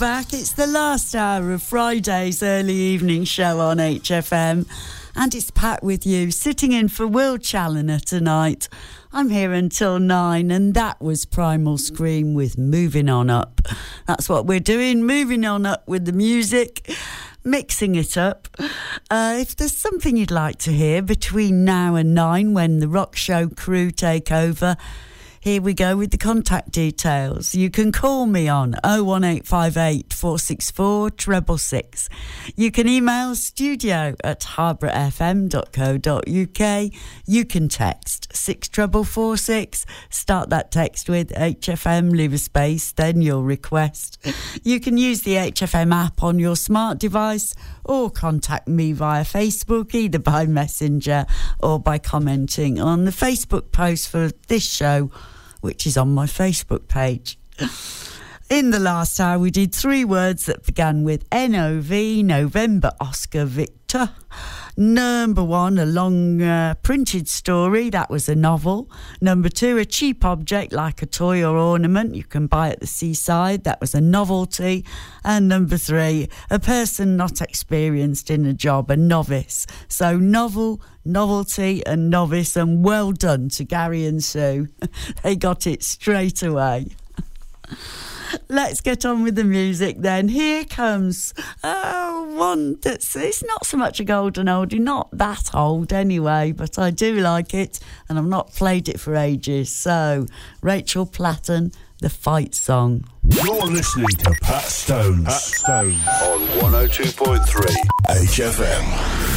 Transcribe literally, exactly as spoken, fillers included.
back. It's the last hour of Friday's early evening show on H F M, and it's Pat with you, sitting in for Will Challoner tonight. I'm here until nine, and that was Primal Scream with Moving On Up. That's what we're doing, moving on up with the music, mixing it up. Uh, if there's something you'd like to hear between now and nine when the Rock Show crew take over, here we go with the contact details. You can call me on oh one eight five eight, four six four, six six six. You can email studio at harborough f m dot co dot u k. You can text six four four six. Start that text with H F M, leave a space, then your request. You can use the H F M app on your smart device or contact me via Facebook, either by Messenger or by commenting on the Facebook post for this show, which is on my Facebook page. In the last hour, we did three words that began with N O V, November Oscar Victor. Number one, a long uh, printed story, that was a novel. Number two, a cheap object like a toy or ornament you can buy at the seaside, that was a novelty. And number three, a person not experienced in a job, a novice. So novel, novelty and novice, and well done to Gary and Sue. They got it straight away. Let's get on with the music then. Here comes uh, one that's, it's not so much a golden oldie, not that old anyway, but I do like it and I've not played it for ages. So, Rachel Platten, The Fight Song. You're listening to Pat Stones. Pat Stones. On one oh two point three H F M.